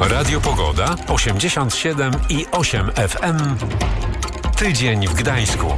Radio Pogoda 87,8 FM. Tydzień w Gdańsku.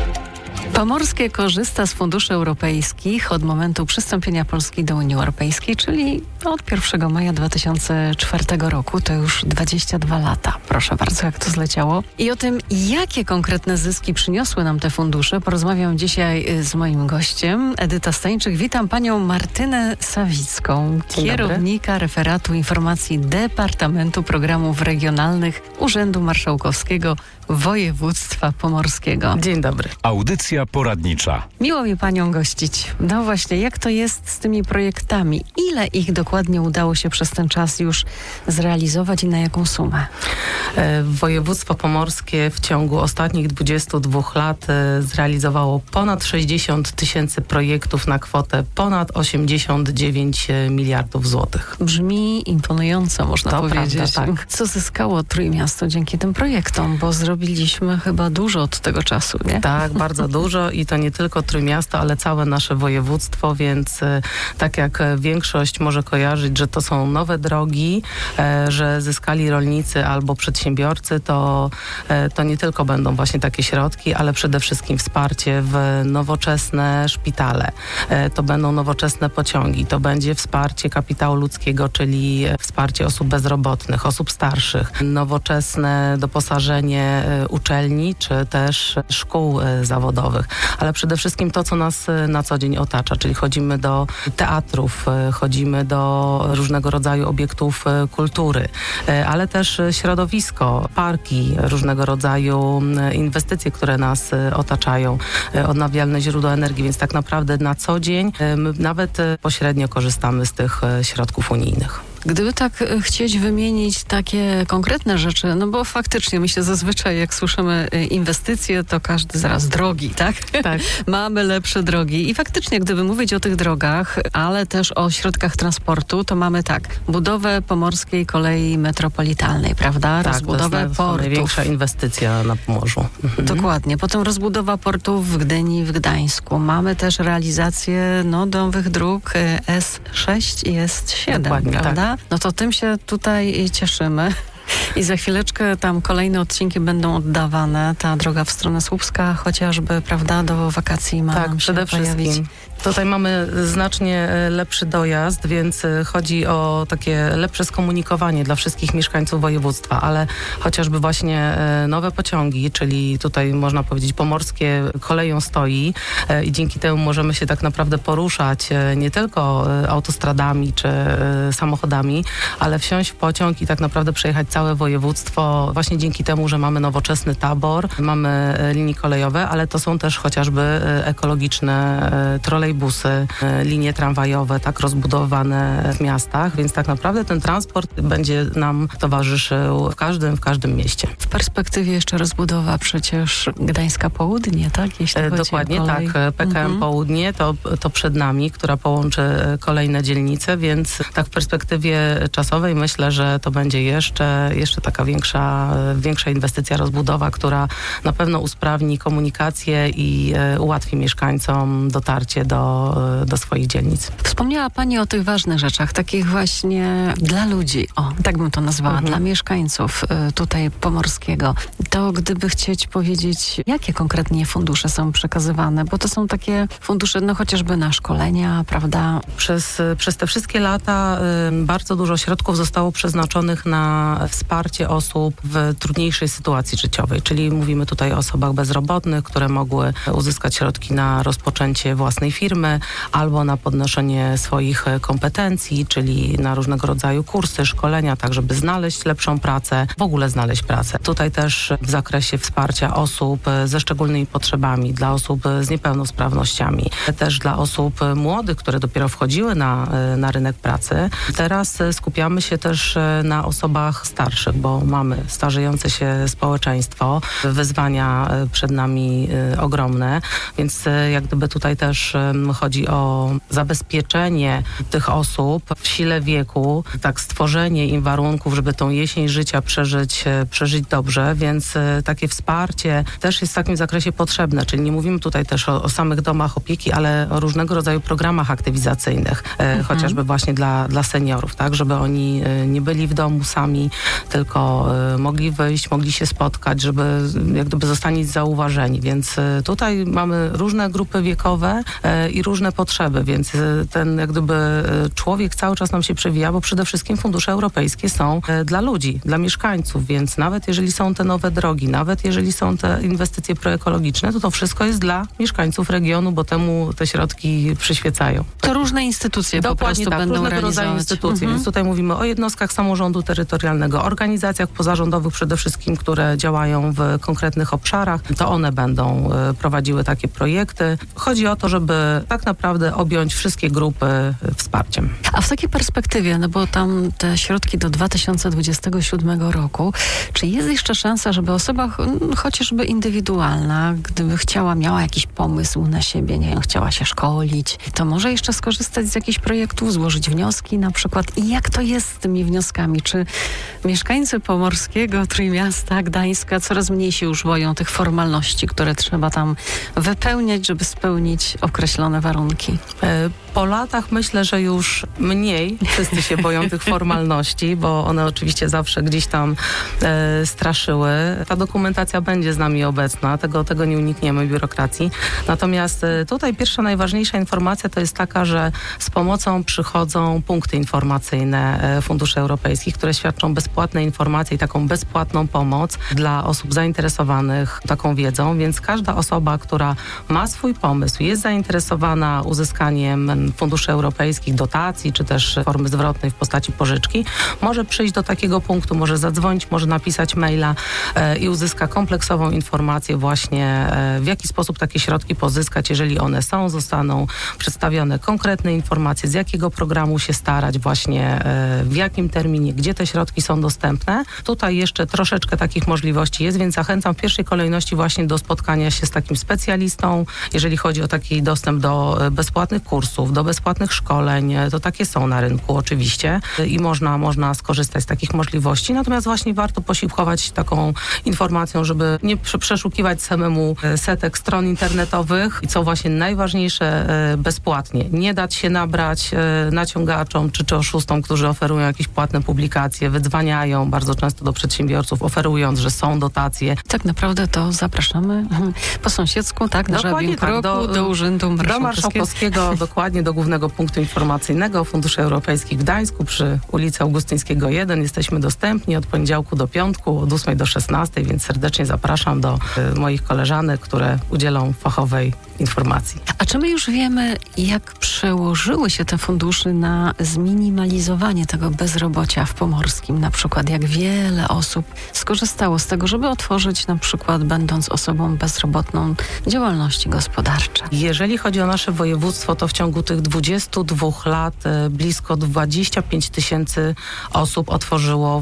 Pomorskie korzysta z funduszy europejskich od momentu przystąpienia Polski do Unii Europejskiej, czyli od 1 maja 2004 roku. To już 22 lata. Proszę bardzo, jak to zleciało. I o tym, jakie konkretne zyski przyniosły nam te fundusze, porozmawiam dzisiaj z moim gościem, Edyta Stańczyk. Witam panią Martynę Sawicką, kierownika referatu informacji Departamentu Programów Regionalnych Urzędu Marszałkowskiego Województwa Pomorskiego. Dzień dobry. Audycja poradnicza. Miło mi panią gościć. No właśnie, jak to jest z tymi projektami? Ile ich dokładnie udało się przez ten czas już zrealizować i na jaką sumę? Województwo pomorskie w ciągu ostatnich 22 lat zrealizowało ponad 60 tysięcy projektów na kwotę ponad 89 miliardów złotych. Brzmi imponująco, można powiedzieć. Prawda, tak. Co zyskało Trójmiasto dzięki tym projektom? Bo zrobiliśmy chyba dużo od tego czasu, nie? Tak, bardzo dużo i to nie tylko Trójmiasto, ale całe nasze województwo, więc tak jak większość może kojarzyć, że to są nowe drogi, że zyskali rolnicy albo przedsiębiorcy, to nie tylko będą właśnie takie środki, ale przede wszystkim wsparcie w nowoczesne szpitale. To będą nowoczesne pociągi, to będzie wsparcie kapitału ludzkiego, czyli wsparcie osób bezrobotnych, osób starszych, nowoczesne doposażenie uczelni, czy też szkół zawodowych, ale przede wszystkim to, co nas na co dzień otacza, czyli chodzimy do teatrów, chodzimy do różnego rodzaju obiektów kultury, ale też środowisko, parki, różnego rodzaju inwestycje, które nas otaczają, odnawialne źródła energii, więc tak naprawdę na co dzień my nawet pośrednio korzystamy z tych środków unijnych. Gdyby tak chcieć wymienić takie konkretne rzeczy, no bo faktycznie myślę zazwyczaj jak słyszymy inwestycje, to każdy zaraz drogi, tak? Tak. Mamy lepsze drogi i faktycznie gdyby mówić o tych drogach, ale też o środkach transportu, to mamy tak, budowę Pomorskiej Kolei Metropolitalnej, prawda? Tak, rozbudowę to portów. największa inwestycja na Pomorzu. Dokładnie. Potem rozbudowa portów w Gdyni i w Gdańsku. Mamy też realizację nowych dróg S6 i S7, Dokładnie, prawda? Tak. No to tym się tutaj cieszymy. I za chwileczkę tam kolejne odcinki będą oddawane. Ta droga w stronę Słupska chociażby, prawda, do wakacji ma Tak, się przede pojawić. wszystkim. Tutaj mamy znacznie lepszy dojazd, więc chodzi o takie lepsze skomunikowanie dla wszystkich mieszkańców województwa, ale chociażby właśnie nowe pociągi, czyli tutaj można powiedzieć pomorskie koleją stoi i dzięki temu możemy się tak naprawdę poruszać nie tylko autostradami czy samochodami, ale wsiąść w pociąg i tak naprawdę przejechać całe województwo właśnie dzięki temu, że mamy nowoczesny tabor, mamy linie kolejowe, ale to są też chociażby ekologiczne trolejbusy, linie tramwajowe, tak rozbudowane w miastach, więc tak naprawdę ten transport będzie nam towarzyszył w każdym mieście. W perspektywie jeszcze rozbudowa przecież Gdańska Południe, tak? Jeśli chodzi Dokładnie o kolej. tak. PKM Południe to przed nami, która połączy kolejne dzielnice, więc tak w perspektywie czasowej myślę, że to będzie jeszcze taka większa inwestycja, rozbudowa, która na pewno usprawni komunikację i ułatwi mieszkańcom dotarcie do swoich dzielnic. Wspomniała pani o tych ważnych rzeczach, takich właśnie dla ludzi, tak bym to nazwała, dla mieszkańców tutaj pomorskiego. To gdyby chcieć powiedzieć, jakie konkretnie fundusze są przekazywane, bo to są takie fundusze, chociażby na szkolenia, prawda? Przez te wszystkie lata bardzo dużo środków zostało przeznaczonych na wsparcie osób w trudniejszej sytuacji życiowej, czyli mówimy tutaj o osobach bezrobotnych, które mogły uzyskać środki na rozpoczęcie własnej firmy albo na podnoszenie swoich kompetencji, czyli na różnego rodzaju kursy, szkolenia, tak żeby znaleźć lepszą pracę, w ogóle znaleźć pracę. Tutaj też w zakresie wsparcia osób ze szczególnymi potrzebami, dla osób z niepełnosprawnościami, też dla osób młodych, które dopiero wchodziły na rynek pracy. Teraz skupiamy się też na osobach starszych, bo mamy starzejące się społeczeństwo, wyzwania przed nami ogromne, więc jak gdyby tutaj też chodzi o zabezpieczenie tych osób w sile wieku, tak stworzenie im warunków, żeby tą jesień życia przeżyć dobrze, więc takie wsparcie też jest w takim zakresie potrzebne, czyli nie mówimy tutaj też o samych domach opieki, ale o różnego rodzaju programach aktywizacyjnych, chociażby właśnie dla seniorów, tak, żeby oni nie byli w domu sami, tylko mogli wyjść, mogli się spotkać, żeby jak gdyby zostali zauważeni, więc tutaj mamy różne grupy wiekowe i różne potrzeby, więc ten jak gdyby człowiek cały czas nam się przewija, bo przede wszystkim fundusze europejskie są dla ludzi, dla mieszkańców, więc nawet jeżeli są te nowe drogi, nawet jeżeli są te inwestycje proekologiczne, to wszystko jest dla mieszkańców regionu, bo temu te środki przyświecają. To różne instytucje Dokładnie po prostu będą różnego rodzaju instytucje, więc tutaj mówimy o jednostkach samorządu terytorialnego, organizacjach pozarządowych przede wszystkim, które działają w konkretnych obszarach, to one będą prowadziły takie projekty. Chodzi o to, żeby tak naprawdę objąć wszystkie grupy wsparciem. A w takiej perspektywie, no bo tam te środki do 2027 roku, czy jest jeszcze szansa, żeby osoba chociażby indywidualna, gdyby miała jakiś pomysł na siebie, nie wiem, chciała się szkolić, to może jeszcze skorzystać z jakichś projektów, złożyć wnioski na przykład. I jak to jest z tymi wnioskami? Czy mieszkańcy Pomorskiego, Trójmiasta, Gdańska coraz mniej się już boją tych formalności, które trzeba tam wypełniać, żeby spełnić określone warunki? Po latach myślę, że już mniej wszyscy się boją tych formalności, bo one oczywiście zawsze gdzieś tam straszyły. Ta dokumentacja będzie z nami obecna, tego nie unikniemy, biurokracji. Natomiast tutaj pierwsza, najważniejsza informacja to jest taka, że z pomocą przychodzą punkty informacyjne funduszy europejskich, które świadczą bezpłatne informacje i taką bezpłatną pomoc dla osób zainteresowanych taką wiedzą, więc każda osoba, która ma swój pomysł, jest zainteresowana uzyskaniem funduszy europejskich, dotacji, czy też formy zwrotnej w postaci pożyczki, może przyjść do takiego punktu, może zadzwonić, może napisać maila i uzyska kompleksową informację właśnie, w jaki sposób takie środki pozyskać, jeżeli one są, zostaną przedstawione konkretne informacje, z jakiego programu się starać, właśnie w jakim terminie, gdzie te środki są dostępne. Tutaj jeszcze troszeczkę takich możliwości jest, więc zachęcam w pierwszej kolejności właśnie do spotkania się z takim specjalistą, jeżeli chodzi o taki dostęp do bezpłatnych kursów, do bezpłatnych szkoleń, to takie są na rynku oczywiście i można skorzystać z takich możliwości, natomiast właśnie warto posiłkować taką informacją, żeby nie przeszukiwać samemu setek stron internetowych i co właśnie najważniejsze, bezpłatnie. Nie dać się nabrać naciągaczom czy oszustom, którzy oferują jakieś płatne publikacje, wydzwaniają bardzo często do przedsiębiorców, oferując, że są dotacje. Tak naprawdę to zapraszamy po sąsiedzku, tak? Na Żabim Kroku, do Urzędu Marszałkowskiego, dokładnie do Głównego Punktu Informacyjnego Funduszy Europejskich w Gdańsku przy ulicy Augustyńskiego 1. Jesteśmy dostępni od poniedziałku do piątku, od 8 do 16, więc serdecznie zapraszam do moich koleżanek, które udzielą fachowej informacji. A czy my już wiemy, jak przełożyły się te fundusze na zminimalizowanie tego bezrobocia w Pomorskim? Na przykład jak wiele osób skorzystało z tego, żeby otworzyć na przykład, będąc osobą bezrobotną, działalności gospodarcze? Jeżeli chodzi o nasze województwo, to w ciągu tych 22 lat blisko 25 000 osób otworzyło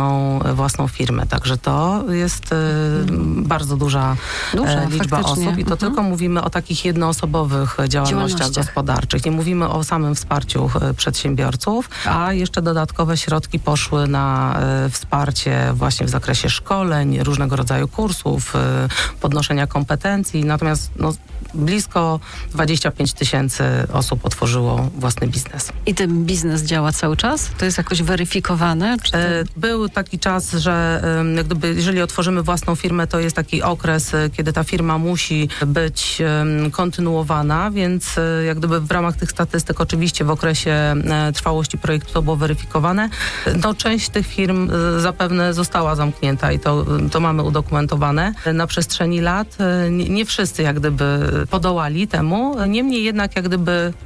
własną firmę. Także to jest bardzo duża liczba osób i to tylko mówimy o takich jednoosobowych działalnościach gospodarczych. Nie mówimy o samym wsparciu przedsiębiorców, a jeszcze dodatkowe środki poszły na wsparcie właśnie w zakresie szkoleń, różnego rodzaju kursów, podnoszenia kompetencji. Natomiast blisko 25 000 osób otworzyło własny biznes. I ten biznes działa cały czas? To jest jakoś weryfikowane? Czy to... Był taki czas, że jak gdyby, jeżeli otworzymy własną firmę, to jest taki okres, kiedy ta firma musi być kontynuowana, więc jak gdyby w ramach tych statystyk oczywiście w okresie trwałości projektu to było weryfikowane. Część tych firm zapewne została zamknięta i to mamy udokumentowane na przestrzeni lat. Nie wszyscy jak gdyby podołali temu. Niemniej jednak jak gdyby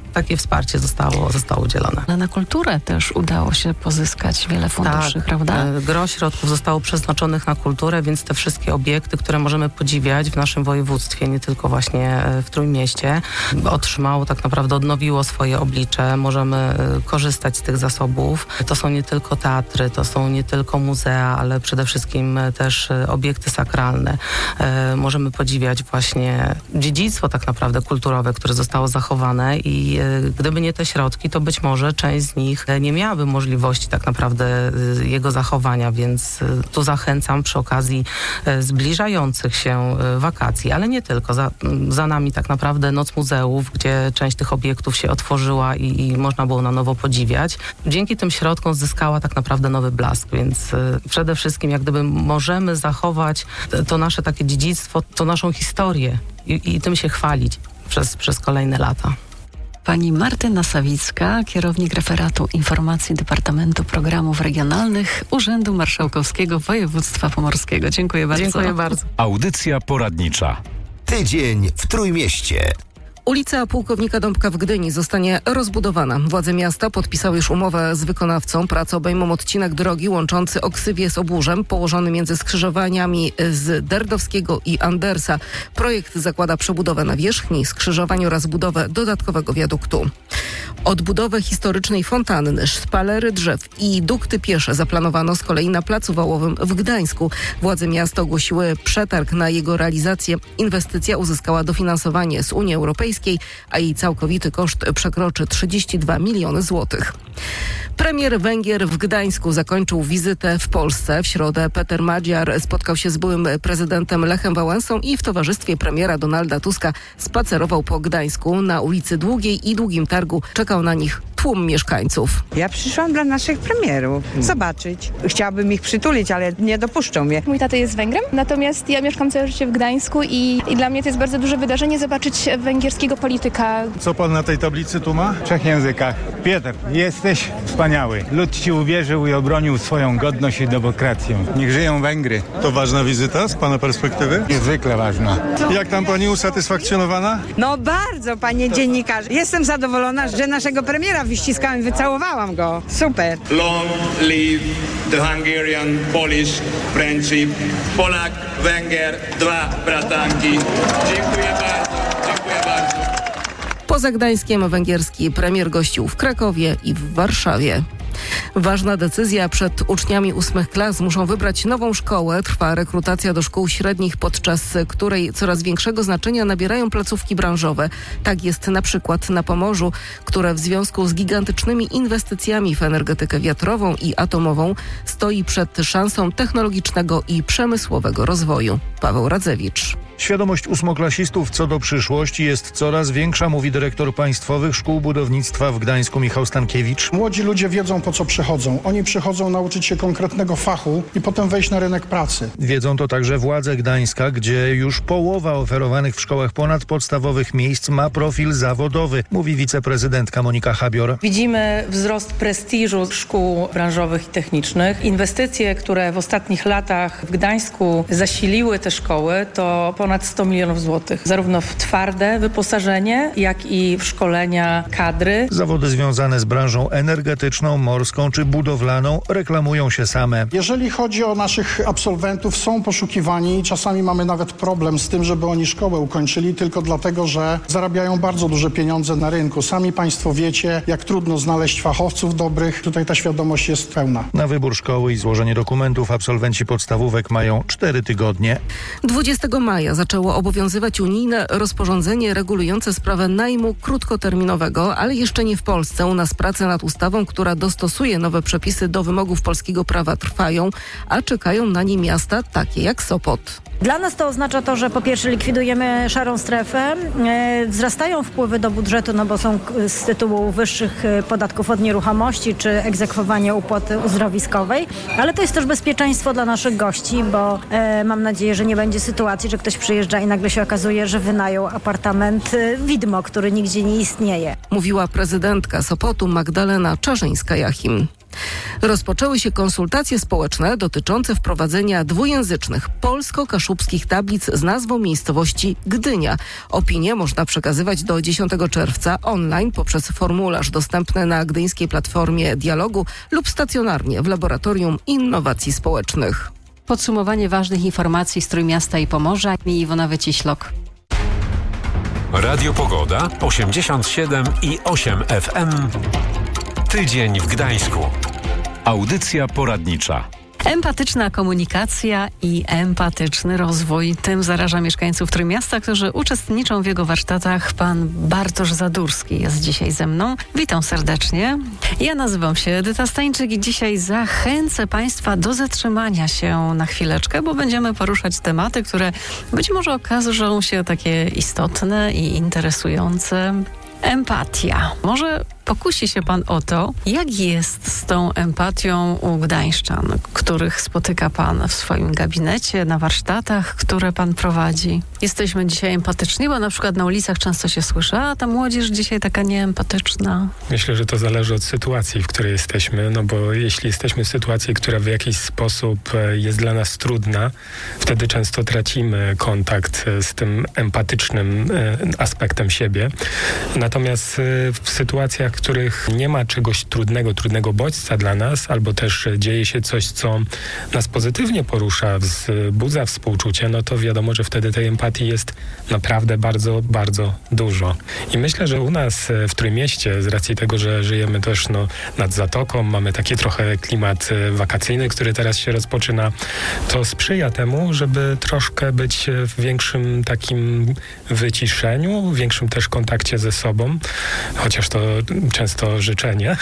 takie wsparcie zostało udzielone. Ale na kulturę też udało się pozyskać wiele funduszy, prawda? Gro środków zostało przeznaczonych na kulturę, więc te wszystkie obiekty, które możemy podziwiać w naszym województwie, nie tylko właśnie w Trójmieście, otrzymało tak naprawdę, odnowiło swoje oblicze. Możemy korzystać z tych zasobów. To są nie tylko teatry, to są nie tylko muzea, ale przede wszystkim też obiekty sakralne. Możemy podziwiać właśnie dziedzictwo tak naprawdę kulturowe, które zostało zachowane i gdyby nie te środki, to być może część z nich nie miałaby możliwości tak naprawdę jego zachowania, więc tu zachęcam przy okazji zbliżających się wakacji, ale nie tylko. Za nami tak naprawdę Noc Muzeów, gdzie część tych obiektów się otworzyła i można było na nowo podziwiać. Dzięki tym środkom zyskała tak naprawdę nowy blask, więc przede wszystkim jak gdyby możemy zachować to nasze takie dziedzictwo, to naszą historię i tym się chwalić przez kolejne lata. Pani Martyna Sawicka, kierownik referatu informacji Departamentu Programów Regionalnych Urzędu Marszałkowskiego Województwa Pomorskiego. Dziękuję bardzo. Dziękuję bardzo. Audycja poradnicza. Tydzień w Trójmieście. Ulica Pułkownika Dąbka w Gdyni zostanie rozbudowana. Władze miasta podpisały już umowę z wykonawcą. Prace obejmą odcinek drogi łączący Oksywię z Obórzem, położony między skrzyżowaniami z Derdowskiego i Andersa. Projekt zakłada przebudowę nawierzchni, skrzyżowań oraz budowę dodatkowego wiaduktu. Odbudowę historycznej fontanny, szpalery drzew i dukty piesze zaplanowano z kolei na Placu Wałowym w Gdańsku. Władze miasta ogłosiły przetarg na jego realizację. Inwestycja uzyskała dofinansowanie z Unii Europejskiej, a jej całkowity koszt przekroczy 32 miliony złotych. Premier Węgier w Gdańsku zakończył wizytę w Polsce. W środę Peter Magyar spotkał się z byłym prezydentem Lechem Wałęsą i w towarzystwie premiera Donalda Tuska spacerował po Gdańsku. Na ulicy Długiej i Długim Targu czekał na nich tłum mieszkańców. Ja przyszłam dla naszych premierów zobaczyć. Chciałabym ich przytulić, ale nie dopuszczą mnie. Mój tata jest Węgrem, natomiast ja mieszkam całe życie w Gdańsku i dla mnie to jest bardzo duże wydarzenie zobaczyć węgierskiego polityka. Co pan na tej tablicy tu ma? W 3 językach. Piotr, jesteś wspaniały. Lud ci uwierzył i obronił swoją godność i demokrację. Niech żyją Węgry. To ważna wizyta z pana perspektywy? Niezwykle ważna. Jak tam pani usatysfakcjonowana? No bardzo, panie dziennikarz. Jestem zadowolona, że naszego premiera wyściskałem, wycałowałam go. Super. Long live the Hungarian-Polish friendship. Polak, Węgier, 2 bratanki. Dziękuję bardzo. Dziękuję bardzo. Poza Gdańskiem węgierski premier gościł w Krakowie i w Warszawie. Ważna decyzja. Przed uczniami 8 klas muszą wybrać nową szkołę. Trwa rekrutacja do szkół średnich, podczas której coraz większego znaczenia nabierają placówki branżowe. Tak jest na przykład na Pomorzu, które w związku z gigantycznymi inwestycjami w energetykę wiatrową i atomową stoi przed szansą technologicznego i przemysłowego rozwoju. Paweł Radzewicz. Świadomość 8-klasistów co do przyszłości jest coraz większa, mówi dyrektor Państwowych Szkół Budownictwa w Gdańsku Michał Stankiewicz. Młodzi ludzie wiedzą, po co przychodzą. Oni przychodzą nauczyć się konkretnego fachu i potem wejść na rynek pracy. Wiedzą to także władze Gdańska, gdzie już połowa oferowanych w szkołach ponadpodstawowych miejsc ma profil zawodowy, mówi wiceprezydentka Monika Habior. Widzimy wzrost prestiżu szkół branżowych i technicznych. Inwestycje, które w ostatnich latach w Gdańsku zasiliły te szkoły, to ponad 100 milionów złotych. Zarówno w twarde wyposażenie, jak i w szkolenia kadry. Zawody związane z branżą energetyczną, morską czy budowlaną reklamują się same. Jeżeli chodzi o naszych absolwentów, są poszukiwani i czasami mamy nawet problem z tym, żeby oni szkołę ukończyli, tylko dlatego, że zarabiają bardzo duże pieniądze na rynku. Sami państwo wiecie, jak trudno znaleźć fachowców dobrych. Tutaj ta świadomość jest pełna. Na wybór szkoły i złożenie dokumentów absolwenci podstawówek mają 4 tygodnie. 20 maja zaczęło obowiązywać unijne rozporządzenie regulujące sprawę najmu krótkoterminowego, ale jeszcze nie w Polsce. U nas prace nad ustawą, która dostosuje nowe przepisy do wymogów polskiego prawa trwają, a czekają na nie miasta takie jak Sopot. Dla nas to oznacza to, że po pierwsze likwidujemy szarą strefę, wzrastają wpływy do budżetu, no bo są z tytułu wyższych podatków od nieruchomości czy egzekwowania opłaty uzdrowiskowej, ale to jest też bezpieczeństwo dla naszych gości, bo mam nadzieję, że nie będzie sytuacji, że ktoś przyjeżdża i nagle się okazuje, że wynajął apartament widmo, który nigdzie nie istnieje. Mówiła prezydentka Sopotu Magdalena Czarzyńska-Jachim. Rozpoczęły się konsultacje społeczne dotyczące wprowadzenia dwujęzycznych polsko-kaszubskich tablic z nazwą miejscowości Gdynia. Opinie można przekazywać do 10 czerwca online poprzez formularz dostępny na gdyńskiej platformie dialogu lub stacjonarnie w Laboratorium Innowacji Społecznych. Podsumowanie ważnych informacji z Trójmiasta i Pomorza. Iwona Wyciślok. Radio Pogoda 87,8 FM. Tydzień w Gdańsku. Audycja poradnicza. Empatyczna komunikacja i empatyczny rozwój. Tym zaraża mieszkańców Trójmiasta, którzy uczestniczą w jego warsztatach. Pan Bartosz Zadurski jest dzisiaj ze mną. Witam serdecznie. Ja nazywam się Edyta Stańczyk i dzisiaj zachęcę Państwa do zatrzymania się na chwileczkę, bo będziemy poruszać tematy, które być może okażą się takie istotne i interesujące. Empatia. Może pokusi się Pan o to, jak jest z tą empatią u gdańszczan, których spotyka Pan w swoim gabinecie, na warsztatach, które Pan prowadzi. Jesteśmy dzisiaj empatyczni, bo na przykład na ulicach często się słyszy, a ta młodzież dzisiaj taka nieempatyczna. Myślę, że to zależy od sytuacji, w której jesteśmy, no bo jeśli jesteśmy w sytuacji, która w jakiś sposób jest dla nas trudna, wtedy często tracimy kontakt z tym empatycznym aspektem siebie. Natomiast w sytuacjach, w których nie ma czegoś trudnego bodźca dla nas, albo też dzieje się coś, co nas pozytywnie porusza, wzbudza współczucie, no to wiadomo, że wtedy tej empatii jest naprawdę bardzo, bardzo dużo. I myślę, że u nas w Trójmieście, z racji tego, że żyjemy też nad zatoką, mamy taki trochę klimat wakacyjny, który teraz się rozpoczyna, to sprzyja temu, żeby troszkę być w większym takim wyciszeniu, w większym też kontakcie ze sobą, chociaż to często życzenie.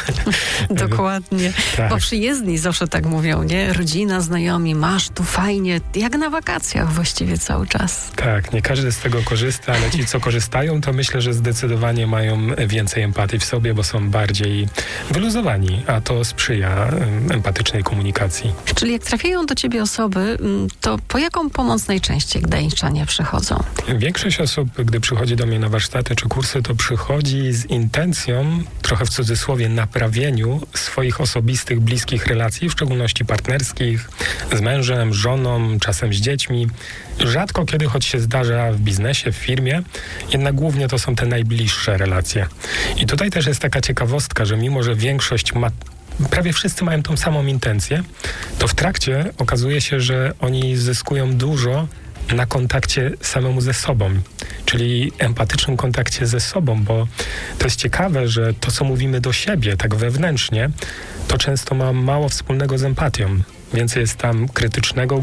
Dokładnie. Tak. Bo przyjezdni zawsze tak mówią, nie? Rodzina, znajomi, masz tu fajnie, jak na wakacjach właściwie cały czas. Tak, nie każdy z tego korzysta, ale ci, co korzystają, to myślę, że zdecydowanie mają więcej empatii w sobie, bo są bardziej wyluzowani, a to sprzyja empatycznej komunikacji. Czyli jak trafiają do ciebie osoby, to po jaką pomoc najczęściej gdańszczanie przychodzą? Większość osób, gdy przychodzi do mnie na warsztaty czy kursy, to przychodzi z intencją, trochę w cudzysłowie, naprawieniu swoich osobistych, bliskich relacji, w szczególności partnerskich, z mężem, żoną, czasem z dziećmi. Rzadko kiedy, choć się zdarza w biznesie, w firmie, jednak głównie to są te najbliższe relacje. I tutaj też jest taka ciekawostka, że mimo, że większość prawie wszyscy mają tą samą intencję, to w trakcie okazuje się, że oni zyskują dużo na kontakcie samemu ze sobą, czyli empatycznym kontakcie ze sobą, bo to jest ciekawe, że to, co mówimy do siebie tak wewnętrznie, to często ma mało wspólnego z empatią. Więcej jest tam krytycznego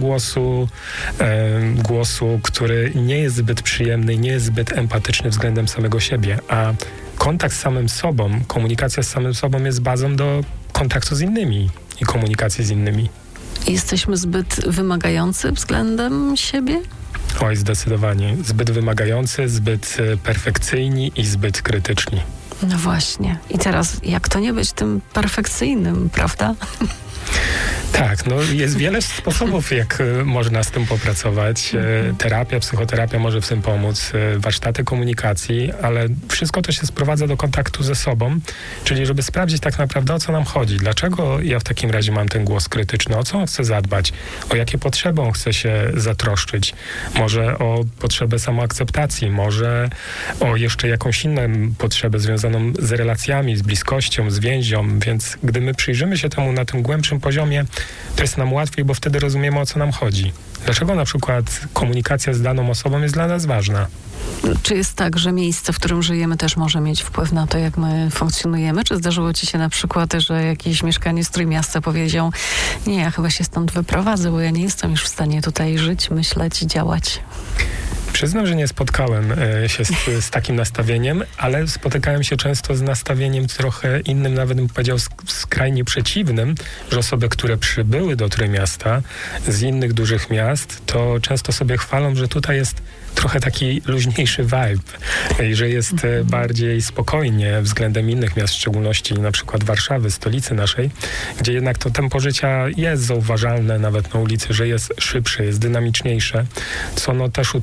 głosu, który nie jest zbyt przyjemny, nie jest zbyt empatyczny względem samego siebie, a kontakt z samym sobą, komunikacja z samym sobą jest bazą do kontaktu z innymi i komunikacji z innymi. Jesteśmy zbyt wymagający względem siebie? Oj, zdecydowanie. Zbyt wymagający, zbyt perfekcyjni i zbyt krytyczni. No właśnie. I teraz jak to nie być tym perfekcyjnym, prawda? Tak, no jest wiele sposobów, jak można z tym popracować. Terapia, psychoterapia może w tym pomóc, warsztaty komunikacji, ale wszystko to się sprowadza do kontaktu ze sobą, czyli żeby sprawdzić tak naprawdę, o co nam chodzi. Dlaczego ja w takim razie mam ten głos krytyczny? O co on chce zadbać? O jakie potrzeby on chce się zatroszczyć? Może o potrzebę samoakceptacji, może o jeszcze jakąś inną potrzebę związaną z relacjami, z bliskością, z więzią, więc gdy my przyjrzymy się temu na tym głębszym poziomie, to jest nam łatwiej, bo wtedy rozumiemy, o co nam chodzi. Dlaczego na przykład komunikacja z daną osobą jest dla nas ważna? Czy jest tak, że miejsce, w którym żyjemy, też może mieć wpływ na to, jak my funkcjonujemy? Czy zdarzyło ci się na przykład, że jakiś mieszkaniec Trójmiasta powiedział: nie, ja chyba się stąd wyprowadzę, bo ja nie jestem już w stanie tutaj żyć, myśleć, działać? Przyznam, że nie spotkałem się z takim nastawieniem, ale spotykałem się często z nastawieniem trochę innym, nawet bym powiedział skrajnie przeciwnym, że osoby, które przybyły do Trójmiasta z innych dużych miast, to często sobie chwalą, że tutaj jest trochę taki luźniejszy vibe i że jest bardziej spokojnie względem innych miast, w szczególności na przykład Warszawy, stolicy naszej, gdzie jednak to tempo życia jest zauważalne nawet na ulicy, że jest szybsze, jest dynamiczniejsze, co no też utrudnia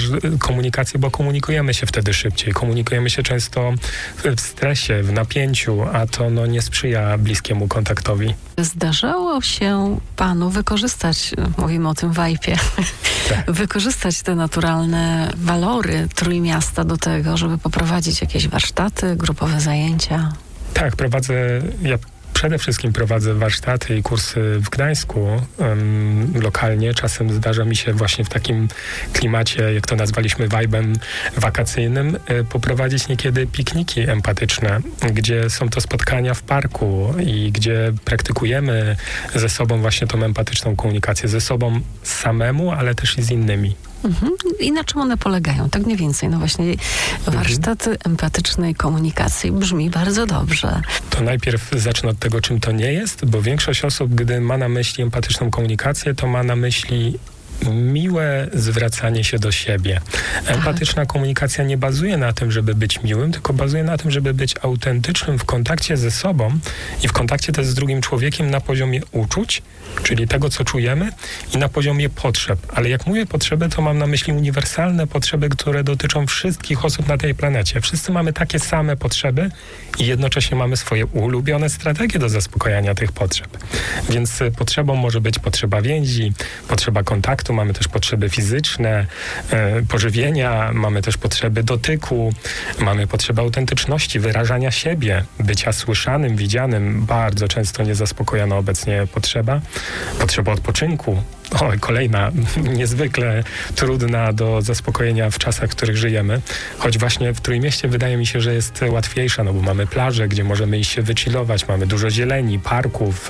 komunikację, bo komunikujemy się wtedy szybciej. Komunikujemy się często w stresie, w napięciu, a to nie sprzyja bliskiemu kontaktowi. Zdarzało się panu wykorzystać, mówimy o tym wajpie, wykorzystać te naturalne walory Trójmiasta do tego, żeby poprowadzić jakieś warsztaty, grupowe zajęcia? Tak, przede wszystkim prowadzę warsztaty i kursy w Gdańsku lokalnie. Czasem zdarza mi się właśnie w takim klimacie, jak to nazwaliśmy, vibe'em wakacyjnym, poprowadzić niekiedy pikniki empatyczne, gdzie są to spotkania w parku i gdzie praktykujemy ze sobą właśnie tą empatyczną komunikację. Ze sobą samemu, ale też i z innymi. I na czym one polegają? Tak mniej więcej. Właśnie warsztaty empatycznej komunikacji brzmi bardzo dobrze. To najpierw zacznę od tego, czym to nie jest, bo większość osób, gdy ma na myśli empatyczną komunikację, to ma na myśli miłe zwracanie się do siebie. Empatyczna komunikacja nie bazuje na tym, żeby być miłym, tylko bazuje na tym, żeby być autentycznym w kontakcie ze sobą i w kontakcie też z drugim człowiekiem na poziomie uczuć, czyli tego, co czujemy, i na poziomie potrzeb. Ale jak mówię potrzeby, to mam na myśli uniwersalne potrzeby, które dotyczą wszystkich osób na tej planecie. Wszyscy mamy takie same potrzeby i jednocześnie mamy swoje ulubione strategie do zaspokojenia tych potrzeb. Więc potrzebą może być potrzeba więzi, potrzeba kontaktu, mamy też potrzeby fizyczne, pożywienia, mamy też potrzeby dotyku, mamy potrzebę autentyczności, wyrażania siebie, bycia słyszanym, widzianym. Bardzo często niezaspokojona obecnie potrzeba odpoczynku. Kolejna niezwykle trudna do zaspokojenia w czasach, w których żyjemy. Choć właśnie w Trójmieście wydaje mi się, że jest łatwiejsza, bo mamy plaże, gdzie możemy iść się wychillować, mamy dużo zieleni, parków,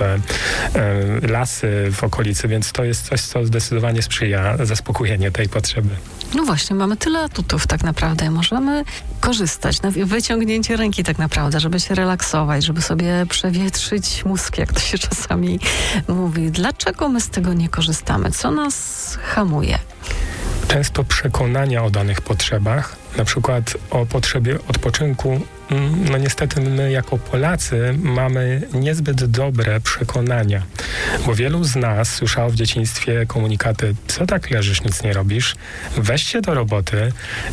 lasy w okolicy, więc to jest coś, co zdecydowanie sprzyja zaspokojeniu tej potrzeby. No właśnie, mamy tyle atutów tak naprawdę. Możemy korzystać na wyciągnięcie ręki tak naprawdę, żeby się relaksować, żeby sobie przewietrzyć mózg, jak to się czasami mówi. Dlaczego my z tego nie korzystamy? Co nas hamuje? Często przekonania o danych potrzebach, na przykład o potrzebie odpoczynku, niestety my jako Polacy mamy niezbyt dobre przekonania, bo wielu z nas słyszało w dzieciństwie komunikaty: co tak leżysz, nic nie robisz, weź się do roboty,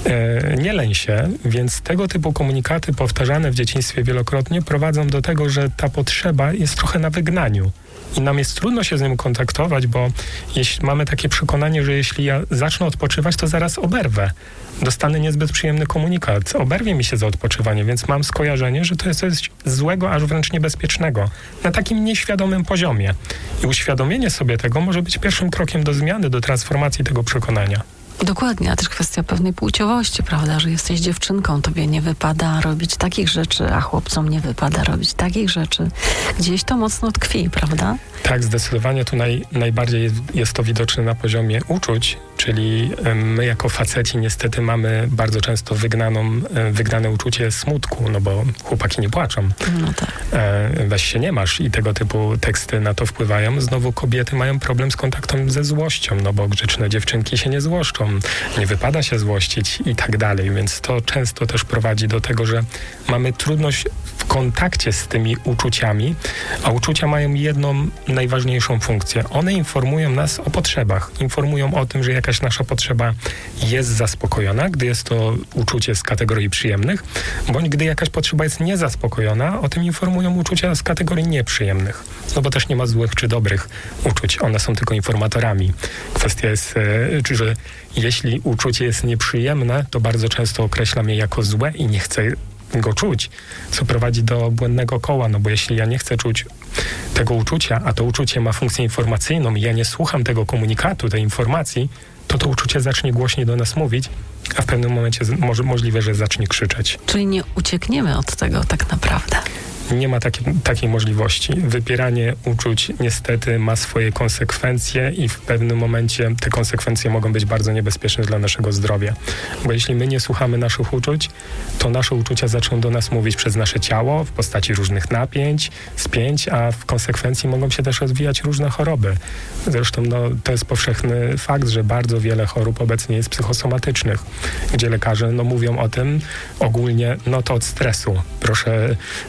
nie leń się, więc tego typu komunikaty powtarzane w dzieciństwie wielokrotnie prowadzą do tego, że ta potrzeba jest trochę na wygnaniu. I nam jest trudno się z nim kontaktować, bo mamy takie przekonanie, że jeśli ja zacznę odpoczywać, to zaraz oberwę. Dostanę niezbyt przyjemny komunikat. Oberwie mi się za odpoczywanie, więc mam skojarzenie, że to jest coś złego, aż wręcz niebezpiecznego. Na takim nieświadomym poziomie. I uświadomienie sobie tego może być pierwszym krokiem do zmiany, do transformacji tego przekonania. Dokładnie, a też kwestia pewnej płciowości, prawda, że jesteś dziewczynką, tobie nie wypada robić takich rzeczy, a chłopcom nie wypada robić takich rzeczy. Gdzieś to mocno tkwi, prawda? Tak, zdecydowanie tu najbardziej jest to widoczne na poziomie uczuć, czyli my jako faceci niestety mamy bardzo często wygnane uczucie smutku, bo chłopaki nie płaczą. No tak. Weź się nie masz i tego typu teksty na to wpływają. Znowu kobiety mają problem z kontaktem ze złością, bo grzeczne dziewczynki się nie złoszczą, nie wypada się złościć i tak dalej, więc to często też prowadzi do tego, że mamy trudność w kontakcie z tymi uczuciami, a uczucia mają jedną najważniejszą funkcję. One informują nas o potrzebach, informują o tym, że jakaś nasza potrzeba jest zaspokojona, gdy jest to uczucie z kategorii przyjemnych, bądź gdy jakaś potrzeba jest niezaspokojona, o tym informują uczucia z kategorii nieprzyjemnych. Bo też nie ma złych czy dobrych uczuć, one są tylko informatorami. Kwestia jest, że jeśli uczucie jest nieprzyjemne, to bardzo często określam je jako złe i nie chcę go czuć, co prowadzi do błędnego koła, bo jeśli ja nie chcę czuć tego uczucia, a to uczucie ma funkcję informacyjną i ja nie słucham tego komunikatu, tej informacji, to uczucie zacznie głośniej do nas mówić, a w pewnym momencie możliwe, że zacznie krzyczeć. Czyli nie uciekniemy od tego tak naprawdę. Nie ma takiej możliwości. Wypieranie uczuć niestety ma swoje konsekwencje i w pewnym momencie te konsekwencje mogą być bardzo niebezpieczne dla naszego zdrowia. Bo jeśli my nie słuchamy naszych uczuć, to nasze uczucia zaczną do nas mówić przez nasze ciało w postaci różnych napięć, spięć, a w konsekwencji mogą się też rozwijać różne choroby. Zresztą to jest powszechny fakt, że bardzo wiele chorób obecnie jest psychosomatycznych, gdzie lekarze mówią o tym ogólnie, to od stresu. Proszę popracować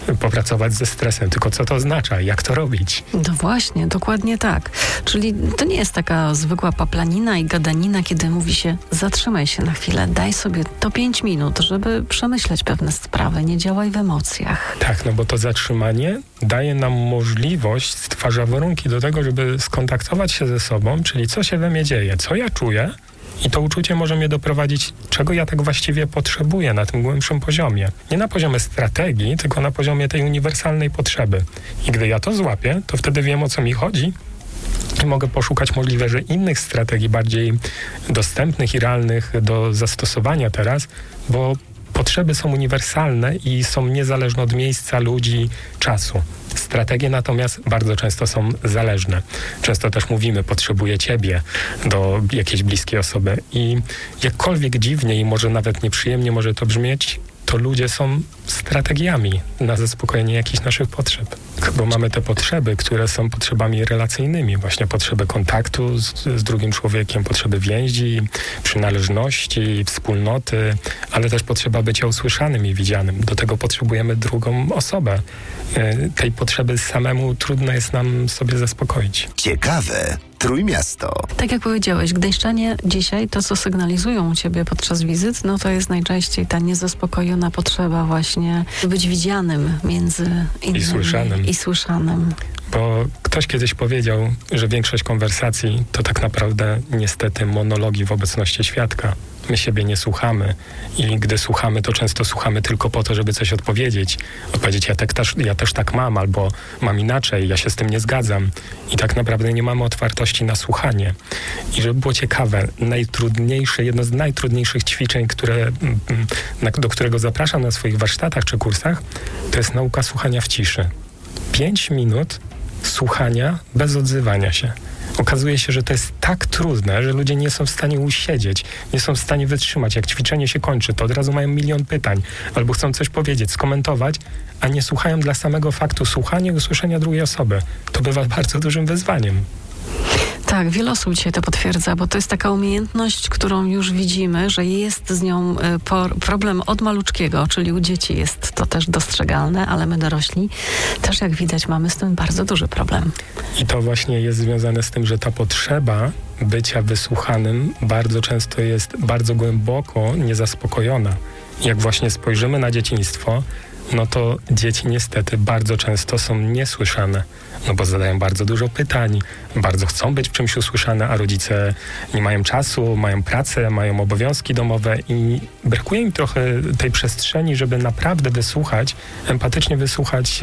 pracować ze stresem. Tylko co to oznacza? Jak to robić? No właśnie, dokładnie tak. Czyli to nie jest taka zwykła paplanina i gadanina, kiedy mówi się zatrzymaj się na chwilę, daj sobie to 5 minut, żeby przemyśleć pewne sprawy, nie działaj w emocjach. Tak, no bo to zatrzymanie daje nam możliwość, stwarza warunki do tego, żeby skontaktować się ze sobą, czyli co się we mnie dzieje, co ja czuję, i to uczucie może mnie doprowadzić, czego ja tak właściwie potrzebuję na tym głębszym poziomie. Nie na poziomie strategii, tylko na poziomie tej uniwersalnej potrzeby. I gdy ja to złapię, to wtedy wiem, o co mi chodzi i mogę poszukać możliwe, że innych strategii bardziej dostępnych i realnych do zastosowania teraz, bo potrzeby są uniwersalne i są niezależne od miejsca, ludzi, czasu. Strategie natomiast bardzo często są zależne. Często też mówimy, potrzebuję ciebie do jakiejś bliskiej osoby. I jakkolwiek dziwnie i może nawet nieprzyjemnie może to brzmieć, to ludzie są strategiami na zaspokojenie jakichś naszych potrzeb. Bo mamy te potrzeby, które są potrzebami relacyjnymi. Właśnie potrzeby kontaktu z drugim człowiekiem, potrzeby więzi, przynależności, wspólnoty, ale też potrzeba bycia usłyszanym i widzianym. Do tego potrzebujemy drugą osobę. Tej potrzeby samemu trudno jest nam sobie zaspokoić. Ciekawe Trójmiasto. Tak jak powiedziałeś, gdańszczanie dzisiaj, to co sygnalizują u ciebie podczas wizyt, no to jest najczęściej ta niezaspokojona potrzeba właśnie być widzianym między innymi i słyszanym. Bo ktoś kiedyś powiedział, że większość konwersacji to tak naprawdę niestety monologi w obecności świadka. My siebie nie słuchamy i gdy słuchamy, to często słuchamy tylko po to, żeby coś odpowiedzieć. Odpowiedzieć, ja też tak mam, albo mam inaczej, ja się z tym nie zgadzam. I tak naprawdę nie mamy otwartości na słuchanie. I żeby było ciekawe, jedno z najtrudniejszych ćwiczeń, do którego zapraszam na swoich warsztatach czy kursach, to jest nauka słuchania w ciszy. 5 minut słuchania bez odzywania się. Okazuje się, że to jest tak trudne, że ludzie nie są w stanie usiedzieć, nie są w stanie wytrzymać. Jak ćwiczenie się kończy, to od razu mają milion pytań, albo chcą coś powiedzieć, skomentować, a nie słuchają dla samego faktu słuchania i usłyszenia drugiej osoby. To bywa bardzo dużym wyzwaniem. Tak, wiele osób dzisiaj to potwierdza, bo to jest taka umiejętność, którą już widzimy, że jest z nią problem od maluczkiego, czyli u dzieci jest to też dostrzegalne, ale my dorośli też, jak widać, mamy z tym bardzo duży problem. I to właśnie jest związane z tym, że ta potrzeba bycia wysłuchanym bardzo często jest bardzo głęboko niezaspokojona. Jak właśnie spojrzymy na dzieciństwo, no to dzieci niestety bardzo często są niesłyszane, no bo zadają bardzo dużo pytań, bardzo chcą być w czymś usłyszane, a rodzice nie mają czasu, mają pracę, mają obowiązki domowe i brakuje im trochę tej przestrzeni, żeby naprawdę wysłuchać, empatycznie wysłuchać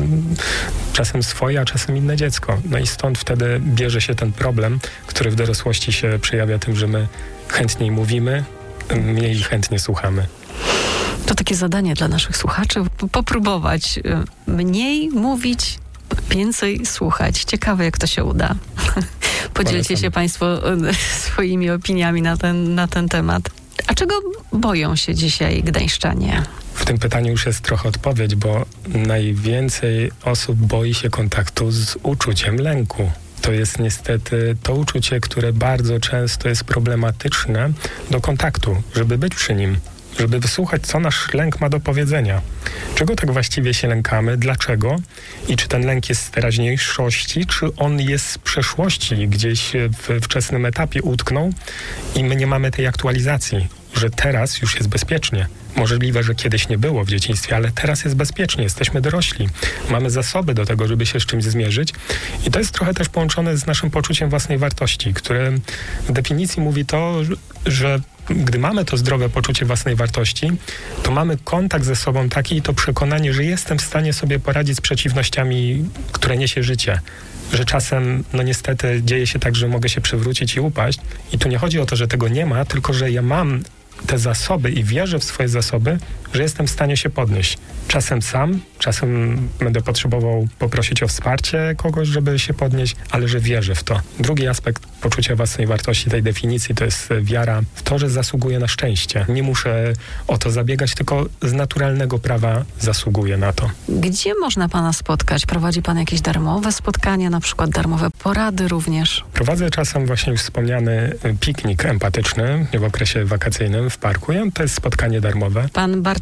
czasem swoje, a czasem inne dziecko. No i stąd wtedy bierze się ten problem, który w dorosłości się przejawia tym, że my chętniej mówimy, mniej chętnie słuchamy. To takie zadanie dla naszych słuchaczy, popróbować mniej mówić, więcej słuchać. Ciekawe, jak to się uda. Podzielcie się Państwo swoimi opiniami na ten temat. A czego boją się dzisiaj gdańszczanie? W tym pytaniu już jest trochę odpowiedź, bo najwięcej osób boi się kontaktu z uczuciem lęku. To jest niestety to uczucie, które bardzo często jest problematyczne do kontaktu, żeby być przy nim, żeby wysłuchać, co nasz lęk ma do powiedzenia. Czego tak właściwie się lękamy, dlaczego i czy ten lęk jest z teraźniejszości, czy on jest z przeszłości, gdzieś w wczesnym etapie utknął i my nie mamy tej aktualizacji, że teraz już jest bezpiecznie. Możliwe, że kiedyś nie było w dzieciństwie, ale teraz jest bezpiecznie, jesteśmy dorośli. Mamy zasoby do tego, żeby się z czymś zmierzyć i to jest trochę też połączone z naszym poczuciem własnej wartości, które w definicji mówi to, że gdy mamy to zdrowe poczucie własnej wartości, to mamy kontakt ze sobą taki i to przekonanie, że jestem w stanie sobie poradzić z przeciwnościami, które niesie życie. Że czasem, no niestety, dzieje się tak, że mogę się przewrócić i upaść. I tu nie chodzi o to, że tego nie ma, tylko że ja mam te zasoby i wierzę w swoje zasoby, że jestem w stanie się podnieść. Czasem sam, czasem będę potrzebował poprosić o wsparcie kogoś, żeby się podnieść, ale że wierzę w to. Drugi aspekt poczucia własnej wartości, tej definicji, to jest wiara w to, że zasługuję na szczęście. Nie muszę o to zabiegać, tylko z naturalnego prawa zasługuję na to. Gdzie można Pana spotkać? Prowadzi Pan jakieś darmowe spotkania, na przykład darmowe porady również? Prowadzę czasem właśnie już wspomniany piknik empatyczny w okresie wakacyjnym w parku. To jest spotkanie darmowe. Pan Bartosz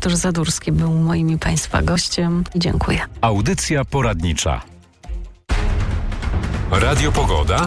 Bartosz Zadurski był moim i Państwa gościem. Dziękuję. Audycja poradnicza. Radio Pogoda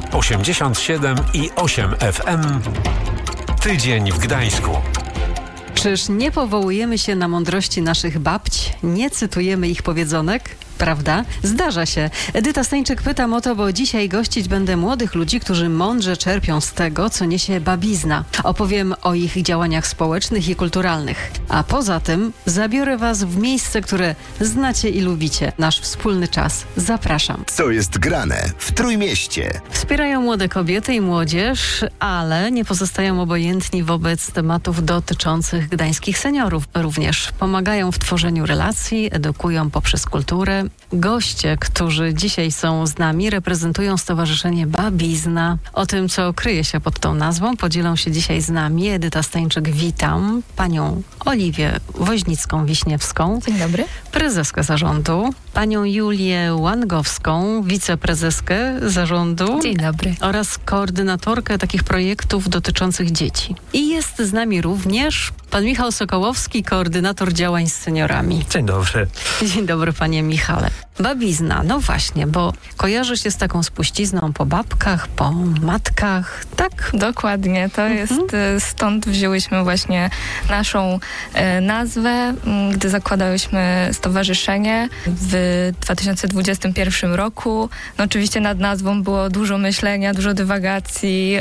87,8 FM. Tydzień w Gdańsku. Czyż nie powołujemy się na mądrości naszych babć? Nie cytujemy ich powiedzonek? Prawda? Zdarza się. Edyta Stańczyk pytam o to, bo dzisiaj gościć będę młodych ludzi, którzy mądrze czerpią z tego, co niesie babizna. Opowiem o ich działaniach społecznych i kulturalnych. A poza tym zabiorę Was w miejsce, które znacie i lubicie. Nasz wspólny czas. Zapraszam. Co jest grane w Trójmieście? Wspierają młode kobiety i młodzież, ale nie pozostają obojętni wobec tematów dotyczących gdańskich seniorów. Również pomagają w tworzeniu relacji, edukują poprzez kulturę. Goście, którzy dzisiaj są z nami, reprezentują Stowarzyszenie Babizna. O tym, co kryje się pod tą nazwą, podzielą się dzisiaj z nami Edyta Stańczyk, witam. Panią Oliwię Woźnicką-Wiśniewską. Dzień dobry. Prezeskę zarządu. Panią Julię Łangowską, wiceprezeskę zarządu. Dzień dobry. Oraz koordynatorkę takich projektów dotyczących dzieci. I jest z nami również pan Michał Sokołowski, koordynator działań z seniorami. Dzień dobry. Dzień dobry, panie Michale. Babizna, no właśnie, bo kojarzy się z taką spuścizną po babkach, po matkach, tak? Dokładnie, to jest, stąd wzięłyśmy właśnie naszą nazwę, gdy zakładałyśmy stowarzyszenie w 2021 roku. No oczywiście nad nazwą było dużo myślenia, dużo dywagacji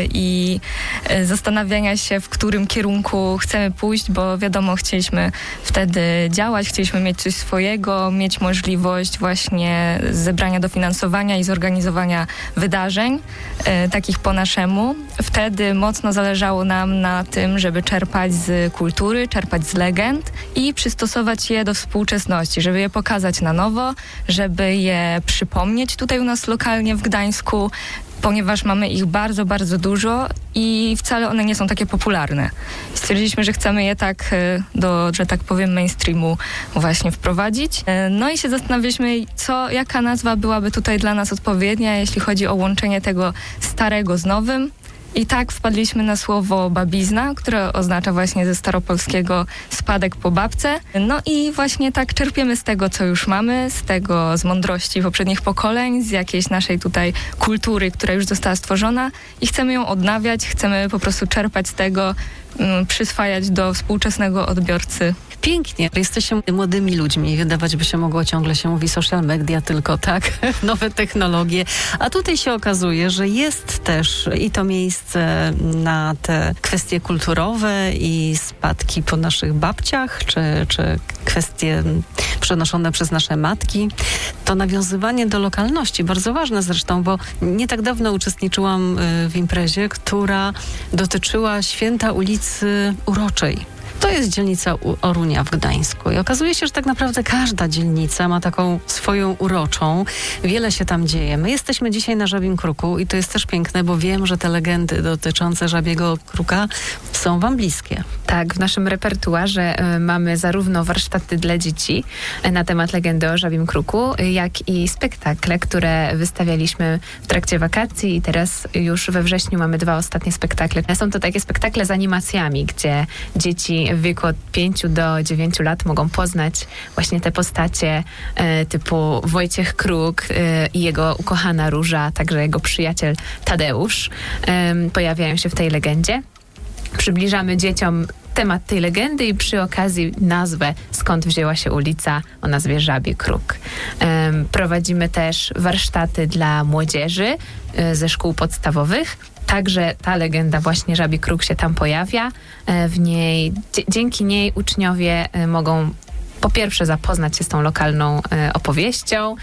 i zastanawiania się, w którym kierunku chcemy pójść, bo wiadomo, chcieliśmy wtedy działać, chcieliśmy mieć coś swojego, mieć możliwość właśnie zebrania dofinansowania i zorganizowania wydarzeń, takich po naszemu. Wtedy mocno zależało nam na tym, żeby czerpać z kultury, czerpać z legend i przystosować je do współczesności, żeby je pokazać na nowo, żeby je przypomnieć tutaj u nas lokalnie w Gdańsku, ponieważ mamy ich bardzo, bardzo dużo i wcale one nie są takie popularne. Stwierdziliśmy, że chcemy je tak do, że tak powiem, mainstreamu właśnie wprowadzić. No i się zastanawialiśmy, jaka nazwa byłaby tutaj dla nas odpowiednia, jeśli chodzi o łączenie tego starego z nowym. I tak wpadliśmy na słowo babizna, które oznacza właśnie ze staropolskiego spadek po babce. No i właśnie tak czerpiemy z tego, co już mamy, z mądrości poprzednich pokoleń, z jakiejś naszej tutaj kultury, która już została stworzona i chcemy ją odnawiać, chcemy po prostu czerpać z tego, przyswajać do współczesnego odbiorcy. Pięknie. Jesteście młodymi ludźmi. Wydawać by się mogło, ciągle się mówi social media, tylko tak, nowe technologie. A tutaj się okazuje, że jest też i to miejsce na te kwestie kulturowe i spadki po naszych babciach, czy kwestie przenoszone przez nasze matki. To nawiązywanie do lokalności, bardzo ważne zresztą, bo nie tak dawno uczestniczyłam w imprezie, która dotyczyła święta ulicy Uroczej. To jest dzielnica Orunia w Gdańsku i okazuje się, że tak naprawdę każda dzielnica ma taką swoją uroczą. Wiele się tam dzieje. My jesteśmy dzisiaj na Żabim Kruku i to jest też piękne, bo wiem, że te legendy dotyczące Żabiego Kruka są wam bliskie. Tak, w naszym repertuarze mamy zarówno warsztaty dla dzieci na temat legendy o Żabim Kruku, jak i spektakle, które wystawialiśmy w trakcie wakacji i teraz już we wrześniu mamy 2 ostatnie spektakle. Są to takie spektakle z animacjami, gdzie dzieci w wieku od 5 do 9 lat mogą poznać właśnie te postacie typu Wojciech Kruk i jego ukochana Róża, także jego przyjaciel Tadeusz pojawiają się w tej legendzie. Przybliżamy dzieciom temat tej legendy i przy okazji nazwę, skąd wzięła się ulica o nazwie Żabi Kruk. Prowadzimy też warsztaty dla młodzieży ze szkół podstawowych. Także ta legenda właśnie Żabi Kruk się tam pojawia. W niej, dzięki niej uczniowie mogą po pierwsze zapoznać się z tą lokalną opowieścią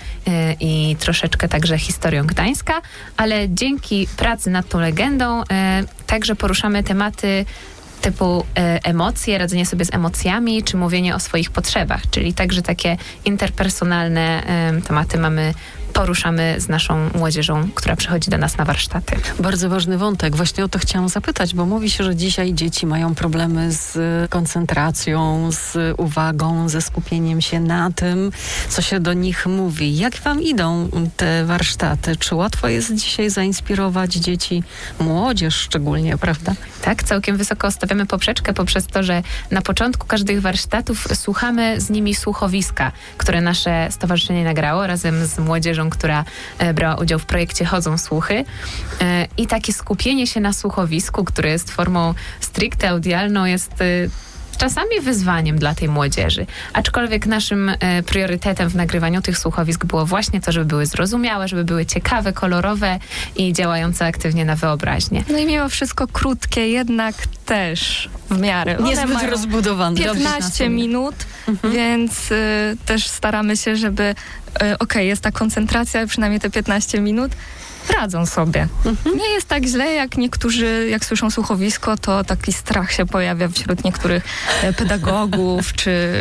i troszeczkę także historią Gdańska, ale dzięki pracy nad tą legendą także poruszamy tematy typu emocje, radzenie sobie z emocjami, czy mówienie o swoich potrzebach, czyli także takie interpersonalne tematy mamy poruszamy z naszą młodzieżą, która przychodzi do nas na warsztaty. Bardzo ważny wątek. Właśnie o to chciałam zapytać, bo mówi się, że dzisiaj dzieci mają problemy z koncentracją, z uwagą, ze skupieniem się na tym, co się do nich mówi. Jak wam idą te warsztaty? Czy łatwo jest dzisiaj zainspirować dzieci, młodzież szczególnie, prawda? Tak, całkiem wysoko stawiamy poprzeczkę poprzez to, że na początku każdych warsztatów słuchamy z nimi słuchowiska, które nasze stowarzyszenie nagrało razem z młodzieżą, która brała udział w projekcie Chodzą Słuchy. I takie skupienie się na słuchowisku, które jest formą stricte audialną, jest czasami wyzwaniem dla tej młodzieży. Aczkolwiek naszym priorytetem w nagrywaniu tych słuchowisk było właśnie to, żeby były zrozumiałe, żeby były ciekawe, kolorowe i działające aktywnie na wyobraźnię. No i mimo wszystko krótkie, jednak też w miarę. Niezbyt rozbudowane. 15 minut, więc też staramy się, żeby jest ta koncentracja, przynajmniej te 15 minut, radzą sobie. Nie jest tak źle, jak niektórzy, jak słyszą słuchowisko, to taki strach się pojawia wśród niektórych pedagogów, czy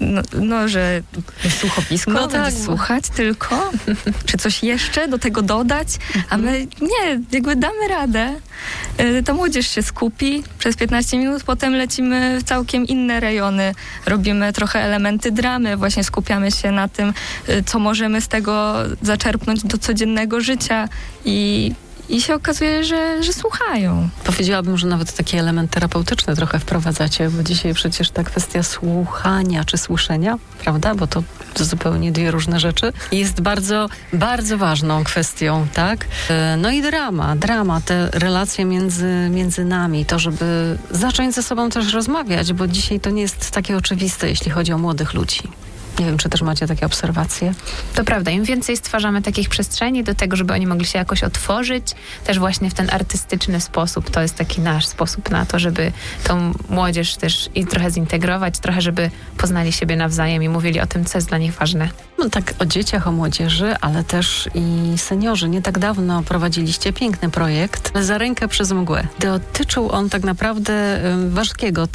że słuchowisko będzie słuchać tylko, czy coś jeszcze do tego dodać, a my nie, jakby damy radę. Ta młodzież się skupi przez 15 minut, potem lecimy w całkiem inne rejony, robimy trochę elementy dramy, właśnie skupiamy się na tym, co możemy z tego zaczerpnąć do codziennego życia i się okazuje, że słuchają. Powiedziałabym, że nawet taki element terapeutyczny trochę wprowadzacie, bo dzisiaj przecież ta kwestia słuchania czy słyszenia, prawda, bo to zupełnie dwie różne rzeczy, jest bardzo, bardzo ważną kwestią, tak? No i drama, te relacje między nami, to, żeby zacząć ze sobą też rozmawiać, bo dzisiaj to nie jest takie oczywiste, jeśli chodzi o młodych ludzi. Nie wiem, czy też macie takie obserwacje? To prawda, im więcej stwarzamy takich przestrzeni do tego, żeby oni mogli się jakoś otworzyć, też właśnie w ten artystyczny sposób, to jest taki nasz sposób na to, żeby tą młodzież też i trochę zintegrować, trochę żeby poznali siebie nawzajem i mówili o tym, co jest dla nich ważne. No tak o dzieciach, o młodzieży, ale też i seniorzy. Nie tak dawno prowadziliście piękny projekt Za rękę przez mgłę. Dotyczył on tak naprawdę ważkiego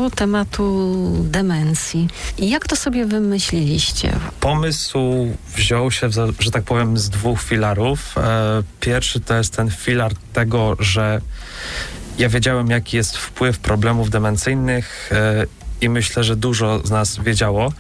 tematu demencji. I jak to sobie wymyśliliście? Pomysł wziął się, że tak powiem, z dwóch filarów. Pierwszy to jest ten filar tego, że ja wiedziałem, jaki jest wpływ problemów demencyjnych i myślę, że dużo z nas wiedziało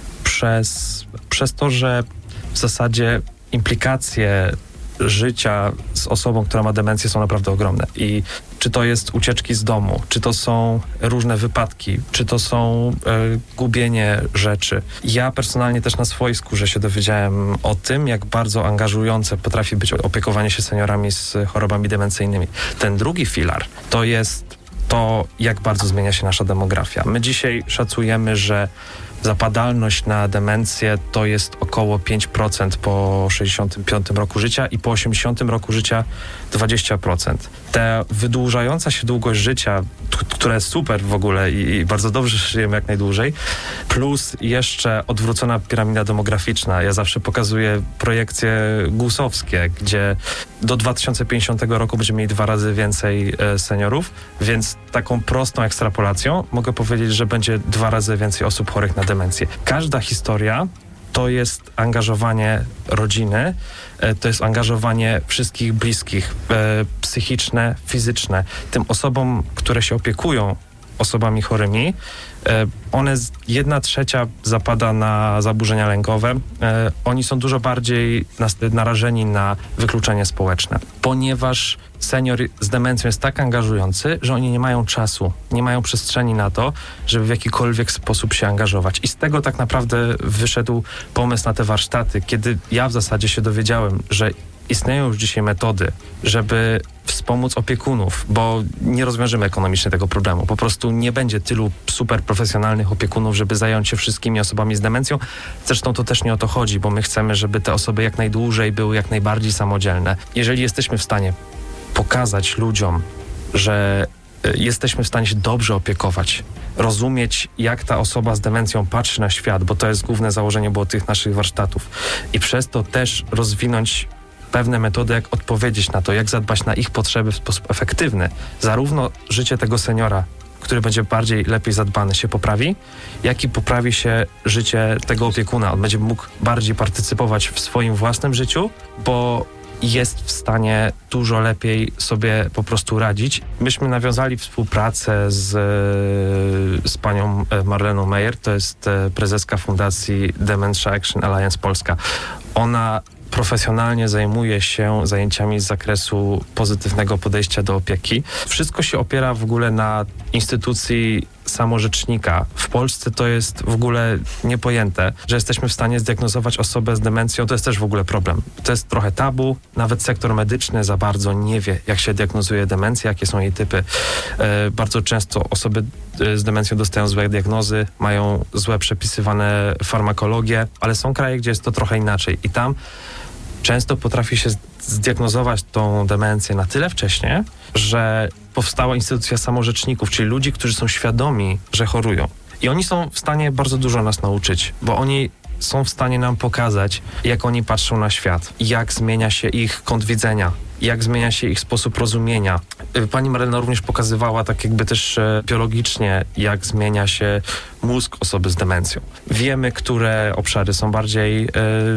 przez to, że w zasadzie implikacje życia z osobą, która ma demencję, są naprawdę ogromne. I czy to jest ucieczki z domu, czy to są różne wypadki, czy to są gubienie rzeczy. Ja personalnie też na swojej skórze się dowiedziałem o tym, jak bardzo angażujące potrafi być opiekowanie się seniorami z chorobami demencyjnymi. Ten drugi filar to jest to, jak bardzo zmienia się nasza demografia. My dzisiaj szacujemy, że zapadalność na demencję to jest około 5% po 65 roku życia i po 80 roku życia 20%. Ta wydłużająca się długość życia, która jest super w ogóle i bardzo dobrze, że żyjemy jak najdłużej, plus jeszcze odwrócona piramida demograficzna. Ja zawsze pokazuję projekcje gusowskie, gdzie do 2050 roku będziemy mieli 2 razy więcej seniorów, więc taką prostą ekstrapolacją mogę powiedzieć, że będzie 2 razy więcej osób chorych na demencję. Każda historia to jest angażowanie rodziny, to jest angażowanie wszystkich bliskich, psychiczne, fizyczne. Tym osobom, które się opiekują osobami chorymi, one 1/3 zapada na zaburzenia lękowe. Oni są dużo bardziej narażeni na wykluczenie społeczne, ponieważ senior z demencją jest tak angażujący, że oni nie mają czasu, nie mają przestrzeni na to, żeby w jakikolwiek sposób się angażować. I z tego tak naprawdę wyszedł pomysł na te warsztaty, kiedy ja w zasadzie się dowiedziałem, że istnieją już dzisiaj metody, żeby wspomóc opiekunów, bo nie rozwiążemy ekonomicznie tego problemu. Po prostu nie będzie tylu super profesjonalnych opiekunów, żeby zająć się wszystkimi osobami z demencją. Zresztą to też nie o to chodzi, bo my chcemy, żeby te osoby jak najdłużej były jak najbardziej samodzielne. Jeżeli jesteśmy w stanie pokazać ludziom, że jesteśmy w stanie się dobrze opiekować, rozumieć, jak ta osoba z demencją patrzy na świat, bo to jest główne założenie było tych naszych warsztatów i przez to też rozwinąć pewne metody, jak odpowiedzieć na to, jak zadbać na ich potrzeby w sposób efektywny. Zarówno życie tego seniora który będzie lepiej zadbany, się poprawi, jak i poprawi się życie tego opiekuna. On będzie mógł bardziej partycypować w swoim własnym życiu, bo jest w stanie dużo lepiej sobie po prostu radzić. Myśmy nawiązali współpracę z panią Marleną Meyer, to jest prezeska Fundacji Dementia Action Alliance Polska. Ona profesjonalnie zajmuje się zajęciami z zakresu pozytywnego podejścia do opieki. Wszystko się opiera w ogóle na instytucji samorzecznika. W Polsce to jest w ogóle niepojęte, że jesteśmy w stanie zdiagnozować osobę z demencją. To jest też w ogóle problem. To jest trochę tabu. Nawet sektor medyczny za bardzo nie wie, jak się diagnozuje demencję, jakie są jej typy. Bardzo często osoby z demencją dostają złe diagnozy, mają złe przepisywane farmakologie, ale są kraje, gdzie jest to trochę inaczej. I tam często potrafi się zdiagnozować tą demencję na tyle wcześnie, że powstała instytucja samorzeczników, czyli ludzi, którzy są świadomi, że chorują. I oni są w stanie bardzo dużo nas nauczyć, bo oni są w stanie nam pokazać, jak oni patrzą na świat, jak zmienia się ich kąt widzenia, jak zmienia się ich sposób rozumienia. Pani Marlena również pokazywała tak jakby też biologicznie, jak zmienia się mózg osoby z demencją. Wiemy, które obszary są bardziej,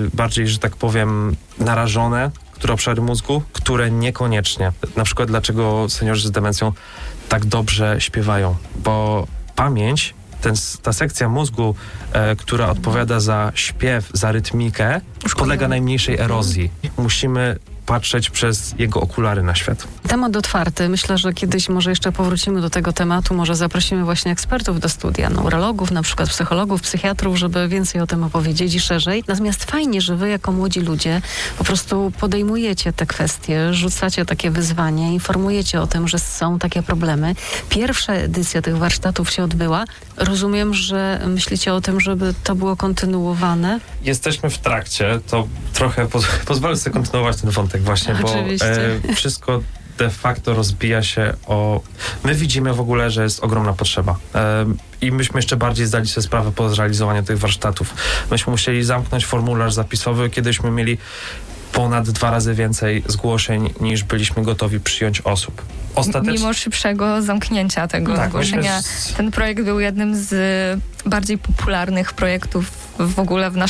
że tak powiem, narażone, które obszary mózgu, które niekoniecznie. Na przykład dlaczego seniorzy z demencją tak dobrze śpiewają, bo pamięć, ta sekcja mózgu, która odpowiada za śpiew, za rytmikę, podlega najmniejszej erozji. Musimy patrzeć przez jego okulary na świat. Temat otwarty. Myślę, że kiedyś może jeszcze powrócimy do tego tematu. Może zaprosimy właśnie ekspertów do studia, neurologów, na przykład psychologów, psychiatrów, żeby więcej o tym opowiedzieć i szerzej. Natomiast fajnie, że wy jako młodzi ludzie po prostu podejmujecie te kwestie, rzucacie takie wyzwanie, informujecie o tym, że są takie problemy. Pierwsza edycja tych warsztatów się odbyła. Rozumiem, że myślicie o tym, żeby to było kontynuowane? Jesteśmy w trakcie. To trochę pozwolę sobie kontynuować ten wątek właśnie, bo wszystko de facto rozbija się o... My widzimy w ogóle, że jest ogromna potrzeba. I myśmy jeszcze bardziej zdali sobie sprawę po zrealizowaniu tych warsztatów. Myśmy musieli zamknąć formularz zapisowy, kiedyśmy mieli ponad 2 razy więcej zgłoszeń, niż byliśmy gotowi przyjąć osób. Mimo szybszego zamknięcia tego zgłoszenia, ten projekt był jednym z bardziej popularnych projektów w ogóle w naszym